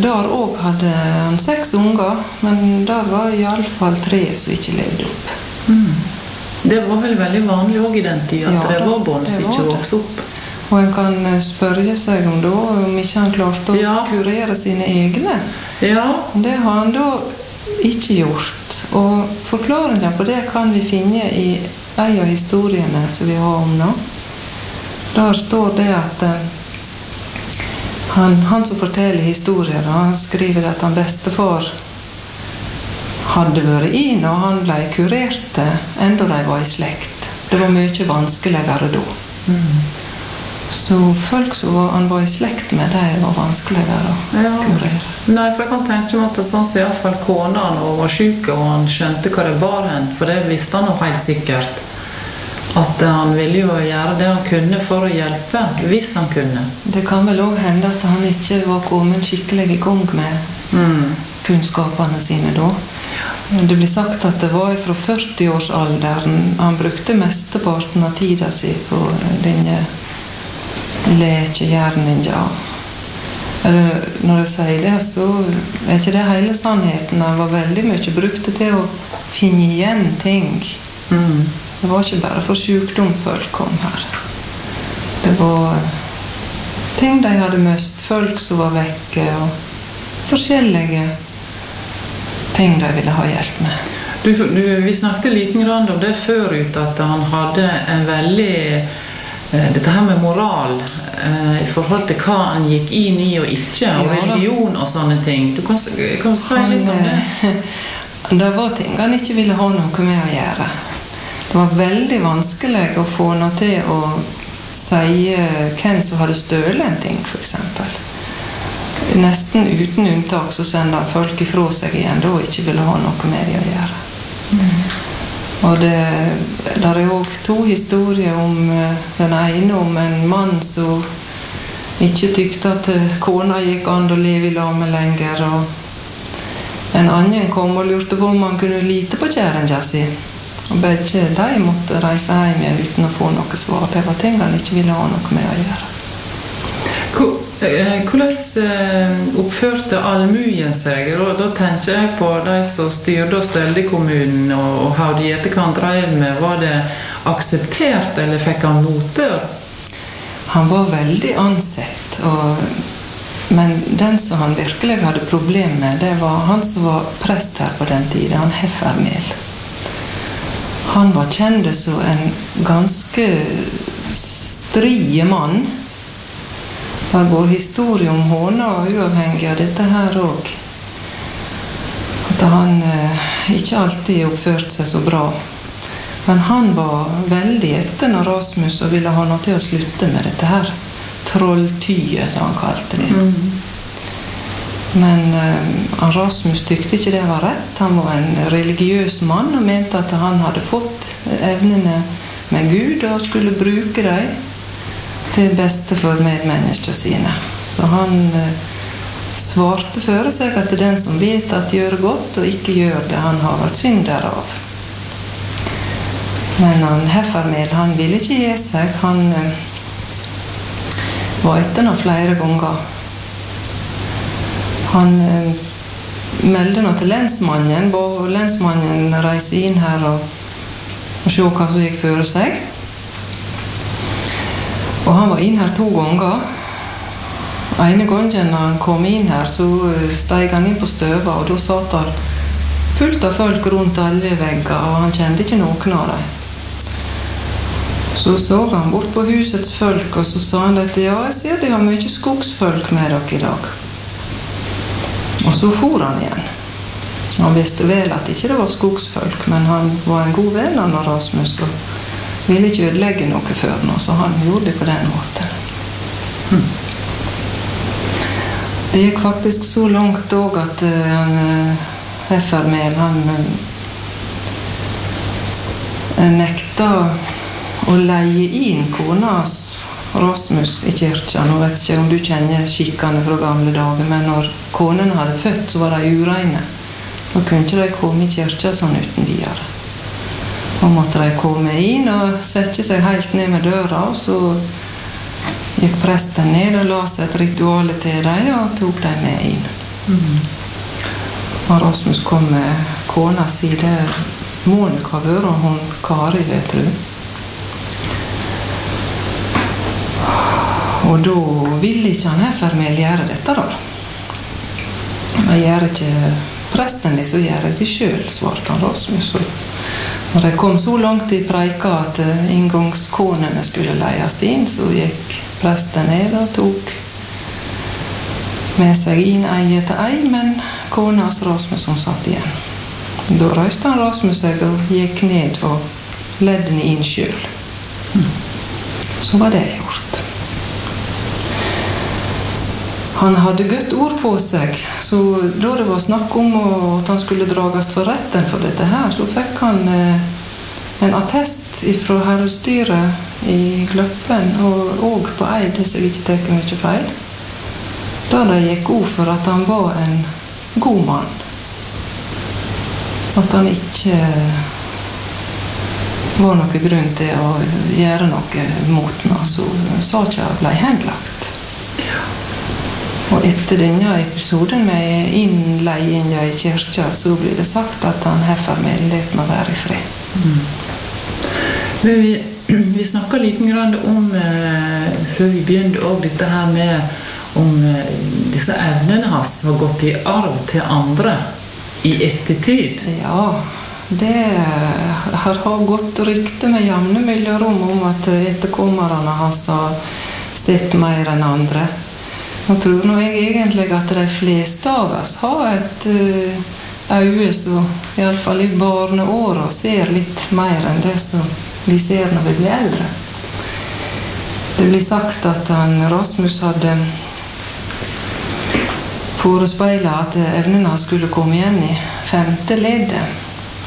der også hadde han 6 unger, men der var I alle fall 3 som ikke levde opp. Det var vel veldig vanlig også I den tiden, at det var barn som ikke vokste opp. Og en kan spørre seg om ikke han klarte å kurere sine egne. Ja. Det har han da ikke gjort. Og forklaringen på det kan vi finne I en av historiene som vi har om nå. Der står det at han som forteller historier, han skriver at han bestefar hadde vært inn, og han ble kurert enda de var I slekt. Det var mye vanskeligere da. Så folk som han var I slekt med, de var vanskeligere å kurere. Nei, for jeg kan tenke meg at det sånn som I hvert fall kona han var syk, og han skjønte hva det var hen, for det visste han jo helt sikkert. At han ville jo gjøre det han kunne for å hjelpe, hvis han kunne. Det kan vel også hende at han ikke var kommet skikkelig I gang med kunnskapene sine da. Det blir sagt at det var fra 40-årsalderen han brukte mesteparten av tiden sin på denne lekegjerninga. Eller når jeg sier det, så ikke det hele sannheten. Han var veldig mye brukte til å finne igjen ting. Det var ikke bare for sykdom folk kom her. Det var ting de hadde møst, folk som var vekke, og forskjellige ting de ville ha hjelp med. Vi snakket lite grann om det forut, at han hadde en veldig dette her med moral I forhold til hva han gikk inn I og ikke, og religion og sånne ting. Du kan si litt om det? Det var ting han ikke ville ha noe med å gjøre. Det var veldig vanskelig å få noe til å si hvem som hadde stølet en ting, for eksempel. Nesten uten unntak så sendte han folk ifra seg igjen da og ikke ville ha noe med det å gjøre. Og der også 2 historier om den ene om en mann som ikke tykte at kona gikk an å leve I lag med lenger, og en annen kom og lurte på om han kunne lite på kjæringa si. Og begge de måtte reise hjem igjen uten å få noe svar. Det var ting han ikke ville ha noe med å gjøre. Hvordan oppførte allmuen seg? Da tenker jeg på de som styrte og stelte kommunen, og hva de etterkant drev med. Var det akseptert, eller fikk han motbør? Han var veldig ansett, men den som han virkelig hadde problem med, det var han som var prest her på den tiden, han Heffermel. Han var kjent som en ganske strie mann. Det går historie om hånda og uavhengig av dette her også. At han ikke alltid oppførte seg så bra. Men han var veldig etter når Rasmus og ville ha noe til å slutte med dette her. Trolltyet, som han kalte det. Men Rasmus tykte ikke det var rett. Han var en religiøs mann og mente at han hadde fått evnene med Gud og skulle bruke dem til beste for medmennesker sine. Så han svarte for seg at den som vet at gjør godt og ikke gjør det, han har vært synder av. Men han Heffermel, han ville ikke gi seg. Han var etter noe flere ganger. Han meldte noe til lensmannen, og lensmannen reiste inn her og se hva som gikk for seg. Og han var inn her 2 ganger. Ene gangen han kom inn her, så steg han inn på støva, og da satt han fullt av folk rundt alle vegger, og han kjente ikke noen av dem. Så han bort på husets folk, og så sa han at ja, jeg ser de har mye skogsfolk med dere I dag. Og så for han igjen. Han visste vel at ikke det var skogsfolk, men han var en god venn av Rasmus, og ville ikke ødelegge noe før nå, så han gjorde det på den måten. Det gikk faktisk så langt også at Heffermel, han nekta å leie inn konas Rasmus I kirka. Nå vet ikke om du kjenner skikkene fra gamle dager, men når konen hadde født, så var de ureine. Da kunne ikke de komme I kirka sånn uten videre. Da måtte de komme inn og sette seg helt ned med døra, og så gikk presten ned og la seg et ritual til dem, og tok dem med inn. Og Rasmus kom med kona si, det må nok ha vært hun Kari, det tror jeg. Og da ville ikke han Heffermel gjøre dette da. Jeg gjør ikke presten det, så gjør jeg det selv, svarte han Rasmus. Når jeg kom så langt i preika at inngangskånene skulle leies inn, så gikk presten ned og tok med seg inn ei etter ei, men konas Rasmus som satt igjen. Da røyste han Rasmus seg og gikk ned og ledde den inn selv. Så var det gjort. Han hadde godt ord på seg, så da det var snakk om at han skulle drages for retten for dette her, så fikk han en attest fra herrestyret i Gløppen, og på Eid, hvis jeg ikke tar mye feil. Da det gikk ord for at han var en god mann. At han ikke var noen grunn til å gjøre noe mot den, så saken ble henlagt. Og etter denne episoden med innleggingen i kirka, så blir det sagt at han Heffermel let meg være i fred. Vi snakket litt om, før vi begynte også dette her med om disse evnene hans har gått i arv til andre i ettertid. Ja, det har gått rykte med jevne mellomrom om at etterkommerne hans har sett mer enn andre. Nå tror jeg egentlig at de fleste av oss har et øye som i alle fall i barneåret ser litt mer enn det som vi ser når vi blir eldre. Det blir sagt at Rasmus hadde forespeilet at evnene skulle komme igjen i 5. leddet.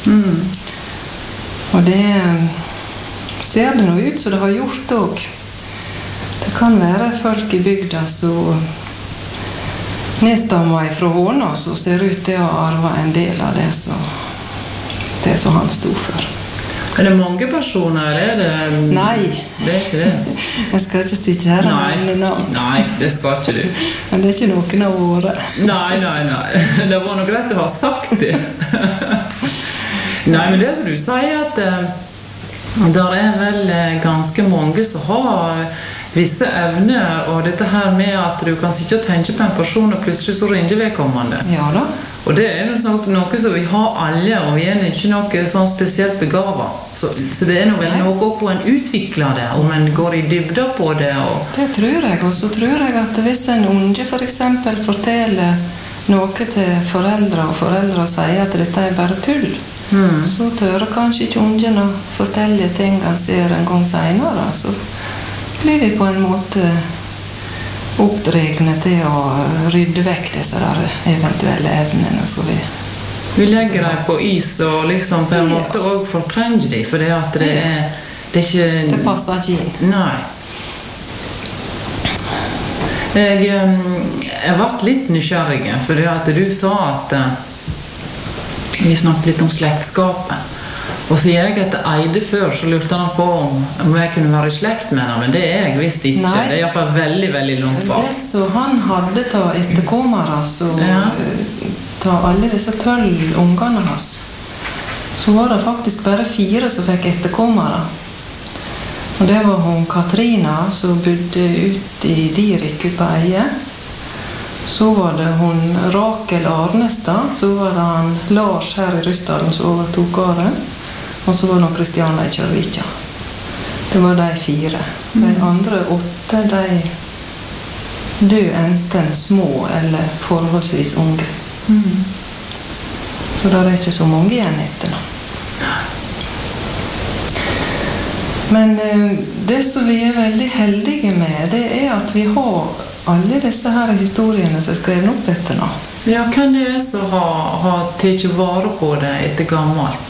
Og det ser det nå ut som det har gjort også. Det kan være folk i bygda som nedstammer fra Håna, som ser ut til å arve en del av det som han stod for. Er det mange personer, eller er det... Nei. Det er ikke det. Jeg skal ikke sitte her og nevne navn. Nei, det skal ikke du. Men det er ikke noen av våre. Nei. Det var nok rett å ha sagt det. Nei, men det som du sier at der er vel ganske mange som har visse evner, og dette her med at du kan sitte og tenke på en person, og plutselig så ringer vedkommende. Ja da. Og det er noe som vi har alle, og vi er ikke noe sånn spesielt begavet. Så det er vel noe på en utvikler det, om en går i dybda på det. Det tror jeg, og så tror jeg at hvis en unge for eksempel forteller noe til foreldre, og foreldre sier at dette er bare tull, så tør kanskje ikke ungen å fortelle ting han ser en gang senere, så blir vi på en måte oppdregne til å rydde vekk disse der eventuelle evnene. Så vi legger dem på is og liksom på en måte også fortrenger dem, for det at det er ikke... Det passer ikke inn. Nei. Jeg ble litt nysgjerrig, for det at du sa at vi snakket litt om slektskapet. Og så jeg etter Eide før, så lurte han på om jeg kunne være i slekt med ham, men det er jeg visst ikke. Nei. Det er i hvert fall veldig, veldig langt bak. Det som han hadde ta etterkommere, så ta alle disse 12 ungene hans, så var det faktisk bare 4 som fikk etterkommere. Og det var hun Katrina, som bodde ut i Dirik på Eie. Så var det hun Rakel Arnestad, så var det han Lars her i Rysdalen som overtok gården. Og så var det Kristiana i Kjørvika. Det var de 4. De andre 8, de døde enten små eller forholdsvis unge. Så det er ikke så mange igjen etter nå. Men det som vi er veldig heldige med, det er at vi har alle disse her historiene som er skrevet opp etter nå. Ja, hvem det er som har tatt vare på det etter gammelt?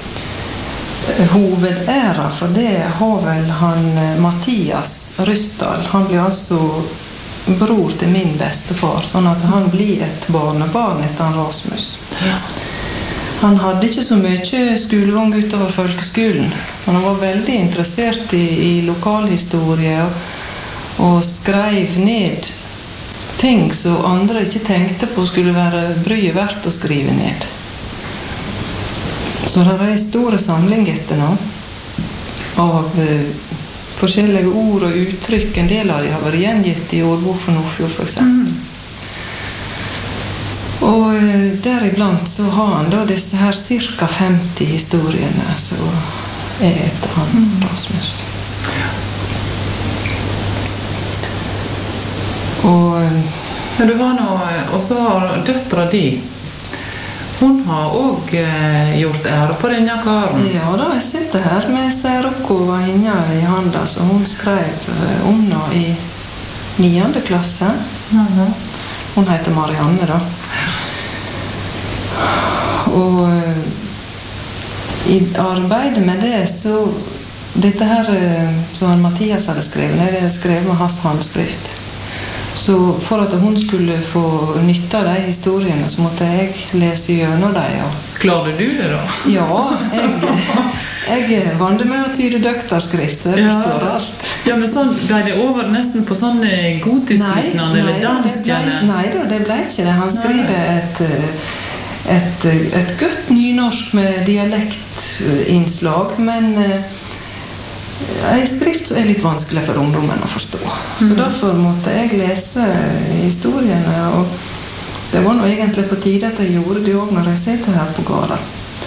Hovedæra for det har vel han Mathias Rysdal. Han blir altså bror til min bestefar, sånn at han blir et barnebarn etter han Rasmus. Han hadde ikke så mye skolegang utover folkeskolen, men han var veldig interessert i lokalhistorie og skrev ned ting som andre ikke tenkte på skulle være bryet verdt å skrive ned. Så det er en stor samling etter nå av forskjellige ord og uttrykk. En del av de har vært gjengitt i Årbok for Nordfjord, for eksempel. Og deriblant så har han da disse her cirka 50 historiene som etter han, Rasmus. Men du har og så har døtra di. Hun har også gjort ære på denne karen. Ja da, jeg sitter her med særoppgåva inne i handa, så hun skrev om nå i 9. klasse. Hun heter Marianne da. Og i arbeidet med det så dette her som Mathias hadde skrevet, det er skrevet med hans handskrift. Så for at hun skulle få nytte av de historiene, så måtte jeg lese gjennom dem. Klarer du det da? Ja, jeg vant med å tyde døkterskrift, så jeg forstår alt. Ja, men sånn, ble det over nesten på sånn gotisk-liknande eller danskene? Nei da, det ble ikke det. Han skriver et godt nynorsk med dialektinnslag, men en skrift er litt vanskelig for ungdommen å forstå. Så derfor måtte jeg lese historiene, og det var nå egentlig på tide at jeg gjorde det også når jeg sitter her på gården.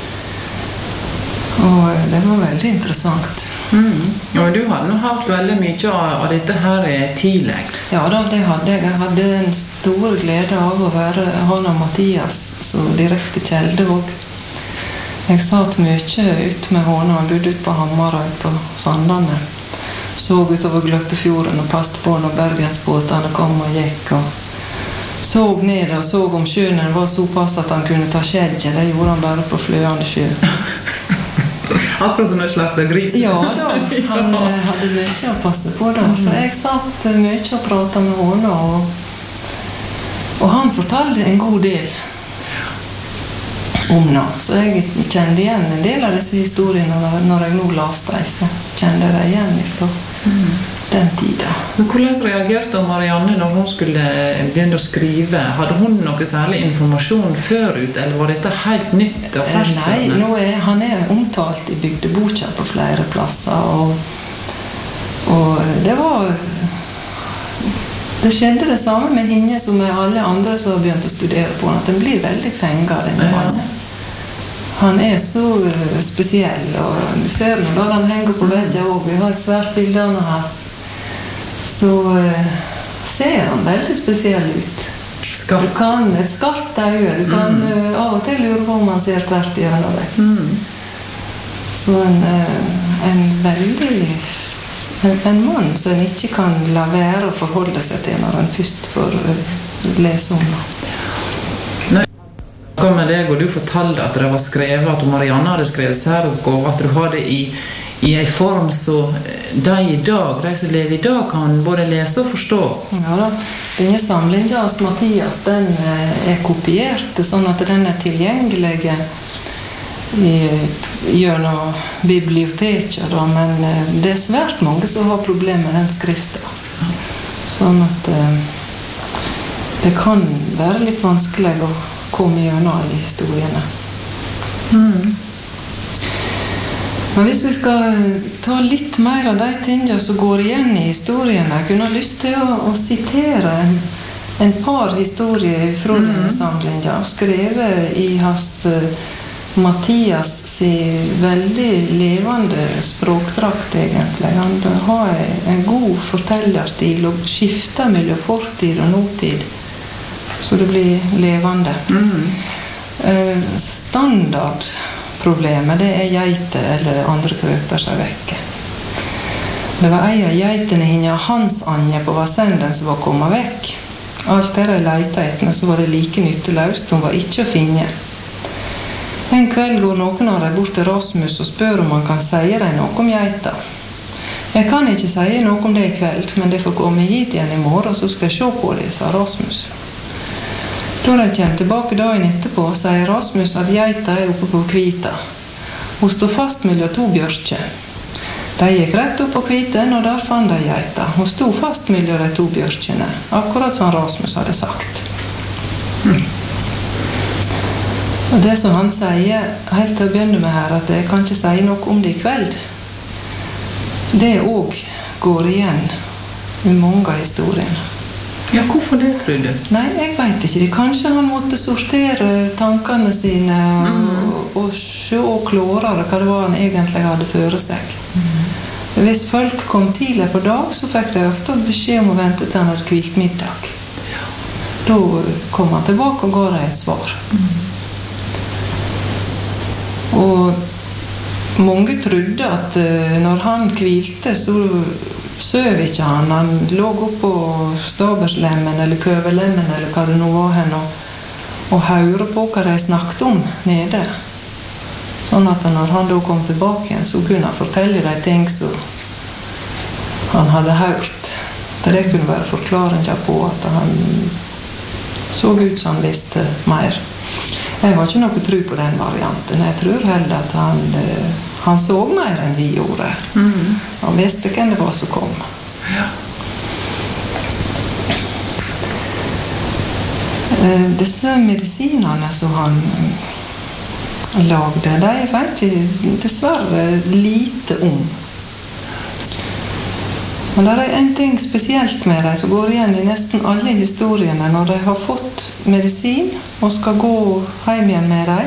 Og det var veldig interessant. Og du hadde nå hatt veldig mye av dette her tidlig. Ja da, det hadde jeg. Jeg hadde en stor glede av å være han og Mathias så direkte kjelde også. Jeg satt mye ut med hånda. Han bodde ut på Hamarøy på Sandane. Så utover Gløppefjorden og passte på når bergensbåtene kom og gikk. Og så ned og så om sjøen var så pass at han kunne ta skjedje. Det gjorde han bare på fløyende sjø. Akkurat som en slags gris. Ja da, han hadde mye å passe på da. Så jeg satt mye og pratet med hånda. Og han fortalte en god del om nå. Så jeg kjente igjen en del av disse historiene når jeg nå leste dem, så kjente jeg det igjen fra den tiden. Men hvordan reagerte Marianne når hun skulle begynne å skrive? Hadde hun noe særlig informasjon førut, eller var dette helt nytt og ferskt? Nei, han er omtalt i bygdeboka på flere plasser, og det var... Det skjedde det samme med henne som med alle andre som har begynt å studere på, at den blir veldig fengt, denne mannen. Han er så spesiell, og du ser nå da han henger på veggen også. Vi har et svært bilde av han her. Så ser han veldig spesiell ut. Du kan et skarpt øye. Du kan av og til lure på om han ser tvert igjennom deg. Så en veldig... En mann som en ikke kan la være å forholde seg til når en først får lese om det. Hva med deg, og du fortalte at det var skrevet, at Marianne hadde skrevet særoppgave, at du har det i en form så de som lever i dag, kan både lese og forstå. Ja da, denne samlingen av Mathias, den er kopiert, sånn at den er tilgjengelig gjennom biblioteket, da, men det er svært mange som har problemer med den skriften. Sånn at det kan være litt vanskelig å komme gjennom i historiene. Men hvis vi skal ta litt mer av de tingene som går igjen i historiene, jeg kunne ha lyst til å sitere en par historier fra denne samlingen, skrevet i hans Mathias sin veldig levende språkdrakt egentlig. Han har en god fortellerstil og skifter mellom fortid og nåtid, så det blir levende. Standardproblemet, det er geiter eller andre krøter som er vekke. Det var en av geitene henne hans anje på Vassenden som var kommet vekk. Alt det de leita etter, så var det like nytteløst, hun var ikke å finne. En kveld går noen av dem bort til Rasmus og spør om han kan si dem noe om geita. Jeg kan ikke si noe om det i kveld, men det får komme hit igjen i morgen, så skal jeg se på det, sa Rasmus. Da de kommer tilbake dagen etterpå, sier Rasmus at geita er oppe på Kvita. Hun står fast mellom to bjørker. De gikk rett opp på Kviten, og der fant de geita. Hun sto fast mellom de to bjørkene, akkurat som Rasmus hadde sagt. Og det som han sier, helt til å begynne med her, at jeg kan ikke si noe om det i kveld, det også går igjen i mange av historiene. Ja, hvorfor det, tror du? Nei, jeg vet ikke. Kanskje han måtte sortere tankene sine og se klarere hva det var han egentlig hadde for seg. Hvis folk kom tidlig på dag, så fikk de ofte beskjed om å vente til han hadde kvilt middag. Da kom han tilbake og ga dem et svar. Og mange trodde at når han kvilte, så søv ikke han. Han lå opp på staberslemmen eller køvelemmen eller hva det nå var henne, og hørte på hva de snakket om nede. Sånn at når han da kom tilbake igjen, så kunne han fortelle de ting som han hadde hørt. Det kunne være forklaringen på at han så ut som han visste mer. Jeg har ikke noe tro på den varianten. Jeg tror heller at han så mer enn vi gjorde. Han visste hvem det var som kom. Ja. Disse medisinene som han lagde, de vet jeg dessverre lite om. Men det er en ting spesielt med dem som går igjen i nesten alle historiene. Når de har fått medisin og skal gå hjem igjen med dem,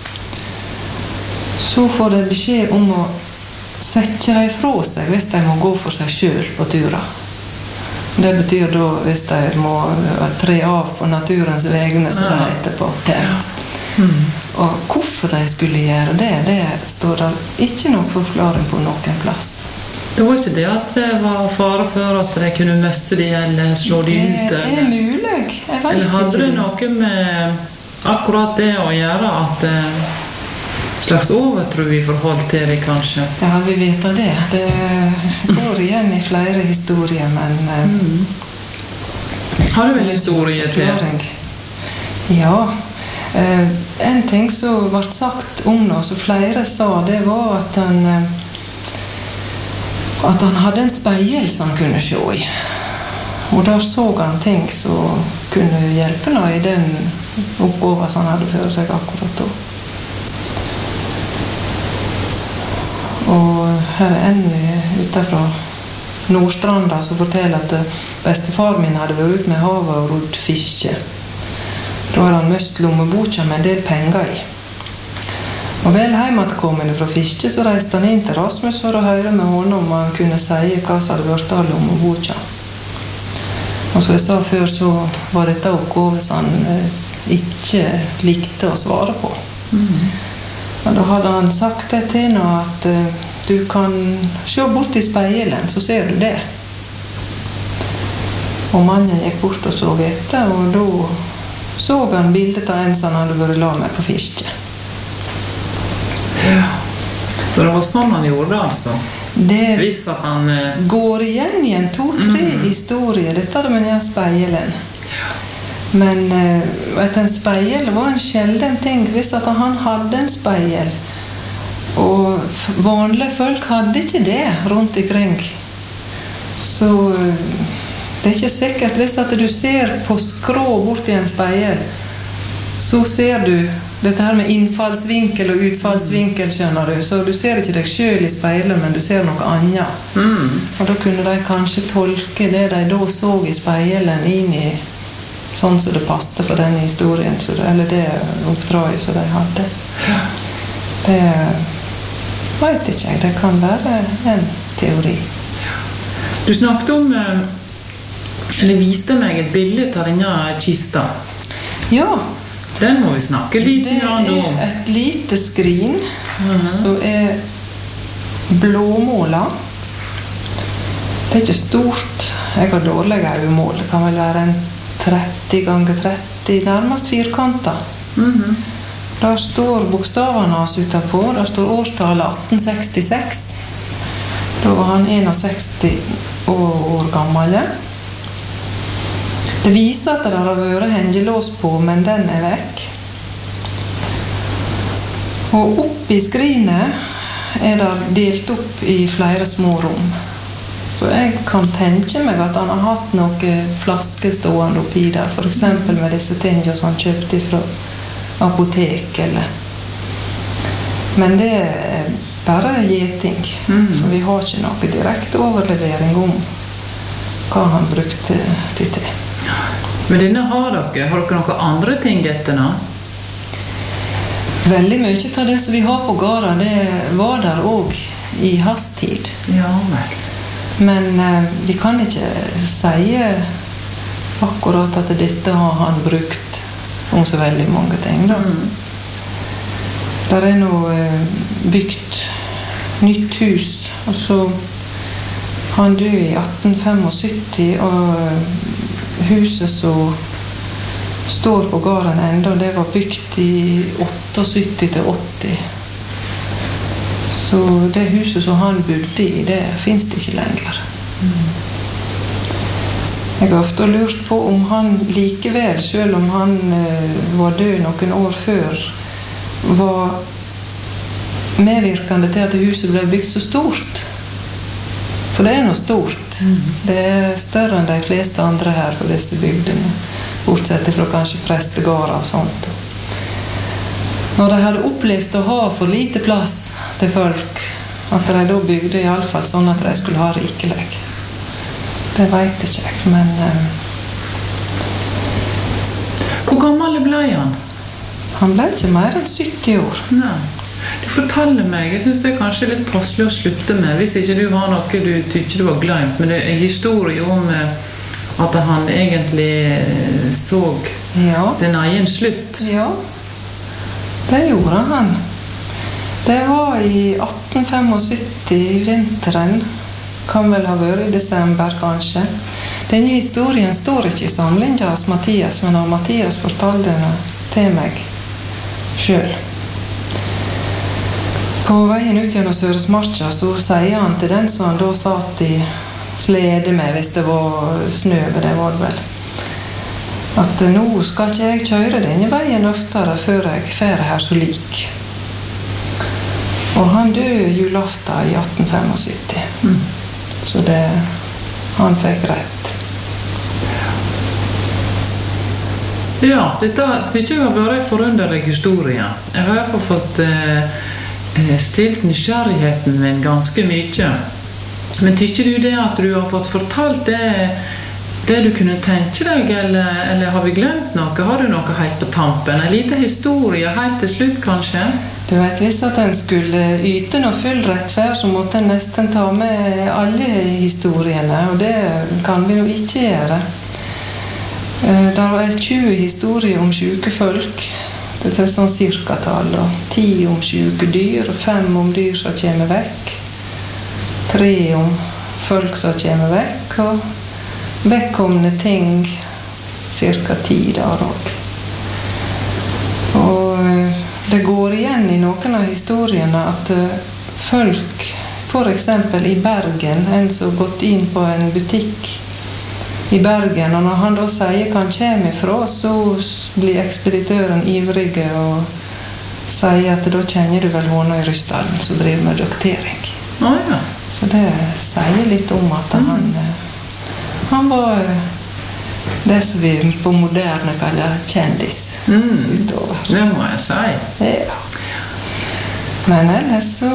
så får de beskjed om å sette dem fra seg hvis de må gå for seg selv på turer. Det betyr da hvis de må tre av på naturens vegne, så det heter på pent. Og hvorfor de skulle gjøre det, det står der ikke noen forklaring på noen plass. Det var ikke det at det var fare for at de kunne møsse de eller slå de ut? Det er mulig, jeg vet eller hadde ikke. det noe med akkurat det å gjøre, at slags overtro i forhold til det, kanskje? Ja, vi vet det. Det går igjen i flere historier, men... Har du en historie til? Ja. En ting som ble sagt om noe, som flere sa, det var at han hadde en speil som han kunne se i. Og der så han ting som kunne hjelpe noe i den oppgaven som han hadde for seg akkurat da. Og her er en utenfra Nordstranda som forteller at bestefar min hadde vært ut med havet og rodd fiske. Da hadde han møst lommeboka med en del penger i. Og vel hjemmetkommende fra fiske, så reiste han inn til Rasmus for å høre med honom om han kunne si hva som hadde vært av lommeboka. Og som jeg sa før, så var dette oppgave som han ikke likte å svare på. Og da hadde han sagt det til henne at du kan se bort i speilen, så ser du det. Og mannen gikk bort og så etter, og da så han bildet av en som han hadde vært la med på fiske. Ja. Så det var sånn han gjorde, altså? Det Hvis at han går igjen i en 2-3 historier, dette med den speilen. Men en speil var en sjelden ting, hvis at han hadde en speil. Og vanlige folk hadde ikke det rundt ikring. Så det er ikke sikkert, hvis at du ser på skrå bort i en speil, så ser du dette her med innfallsvinkel og utfallsvinkel, skjønner du. Så du ser ikke deg selv i speilet, men du ser noe annet. Og da kunne de kanskje tolke det de da så i speilen inn i sånn som det passte for den historien, eller det oppdraget som de hadde. Det vet ikke jeg. Det kan være en teori. Du snakket om, eller viste meg et bilde av denne kista. Ja. Den må vi snakke litt om. Det er et lite skrin som er blåmålet. Det er ikke stort. Jeg har dårlige øyemål. Det kan vel være en 30 ganger 30, nærmest firkanter. Der står bokstavene hans utenpå. Der står årstallet 1866. Da var han 61 år gammel. Det viser at det har vært hengelås på, men den er vekk. Og oppi skrinet det delt opp I flere små rom. Så jeg kan tenke meg at han har hatt noen flasker stående oppi der, for eksempel med disse tingene som han kjøpte fra apotek, eller. Men det bare gjeting, for vi har ikke noe direkte overlevering om hva han brukte det til. Men denne har dere noen andre ting etter nå? Veldig mye av det som vi har på gården, det var der også I hans tid. Ja, vel. Men vi kan ikke si akkurat at dette har han brukt om så veldig mange ting. Da. Der nå bygd nytt hus, og så han døde I 1875, og huset som står på gården enda, det var bygd I 78 til 80. Så det huset som han bodde I, det finnes det ikke lenger. Jeg har ofte lurt på om han likevel, selv om han var død noen år før, var medvirkende til at huset ble bygd så stort. For det noe stort. Det større enn de fleste andre her på disse bygdene, bortsett fra kanskje prestegårder og sånt. Når de hadde opplevd å ha for lite plass til folk, at de da bygde I alle fall sånn at de skulle ha rikelig. Det vet ikke jeg, men... Hvor gammel ble han? Han ble ikke mer enn 70 år. Nei. Du forteller meg, jeg synes det kanskje litt passelig å slutte med, hvis ikke du har noe du tykker du har glemt, men det en historie om at han egentlig så sin egen slutt. Ja, det gjorde han. Det var I 1875 I vinteren, kan vel ha vært I desember kanskje. Denne historien står ikke I samlingen av Mathias, men Mathias fortalte den til meg selv. På veien ut gjennom Søresmarka så sier han til den som han da satt I slede med, hvis det var snø, det var det vel, at nå skal ikke jeg kjøre denne veien oftere før jeg fer her så lik. Og han døde julaften I 1875. Så han fikk rett. Ja, dette tykker jeg har vært en forunderlig historie. Jeg har I hvert fall fått stilt nysgjerrigheten min ganske mye. Men tykker du det at du har fått fortalt det du kunne tenke deg, eller har vi glemt noe? Har du noe helt på tampen? En liten historie helt til slutt, kanskje? Du vet, hvis at en skulle yte noe full rettferd, så måtte en nesten ta med alle historiene, og det kan vi jo ikke gjøre. Der var 20 historier om syke folk. Det sånn cirkatall, og 10 om syke dyr, 5 om dyr som kommer vekk, 3 om folk som kommer vekk, og vekkomne ting, cirka 10 der også. Og det går igjen I noen av historiene at folk, for eksempel I Bergen, en som har gått inn på en butikk I Bergen, og når han da sier hva han kommer ifra, så blir ekspeditøren ivrige og sier at da kjenner du vel hånda I Rysdalen, som driver med doktering. Ja. Så det sier litt om at han var det som vi på moderne kaller kjendis utover. Det må jeg si. Ja. Men ellers så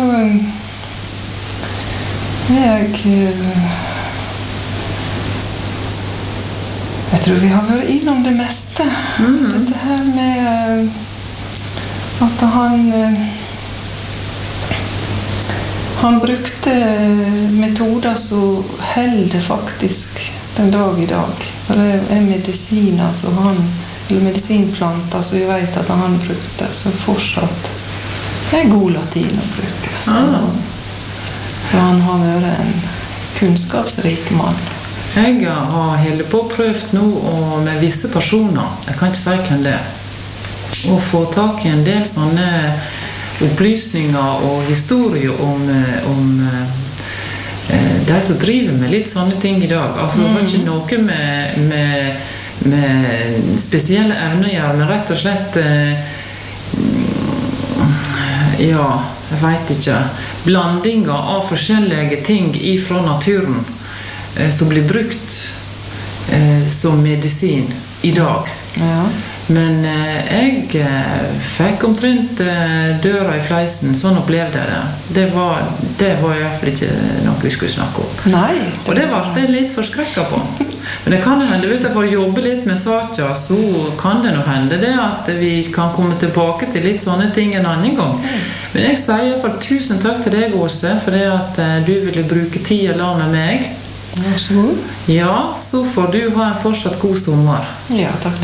jeg tror vi har vært innom det meste. Dette her med at han brukte metoder som holder faktisk den dag I dag. For det medisiner som eller medisinplanter som vi vet at han brukte, så fortsatt god latin å bruke. Så han har vært en kunnskapsrik mann. Jeg har hele på prøvd nå med visse personer, jeg kan ikke si hvem det å få tak I en del sånne opplysninger og historier om de som driver med litt sånne ting I dag. Altså det var ikke noe med spesielle evner å gjøre, men rett og slett ja, jeg vet ikke. blandinger av forskjellige ting fra naturen som blir brukt som medisin I dag. Ja. Men jeg fikk omtrent døra I fleisen, sånn opplevde jeg det. Det var I hvert fall ikke noe vi skulle snakke om. Nei. Og det var jeg litt forskrekket på. Men det kan hende, hvis jeg får jobbe litt med saker, så kan det nå hende det at vi kan komme tilbake til litt sånne ting en annen gang. Men jeg sier I hvert fall tusen takk til deg, Åse, for det at du ville bruke tid og la med meg. Vær så god. Ja, så får du ha en fortsatt god sommer. Ja, takk.